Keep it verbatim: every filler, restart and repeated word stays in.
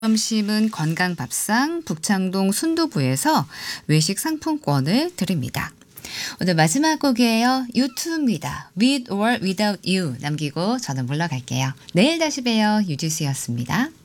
점심은 건강밥상 북창동 순두부에서 외식 상품권을 드립니다. 오늘 마지막 곡이에요. 유투입니다. With or Without You 남기고 저는 물러갈게요. 내일 다시 봬요. 유지수였습니다.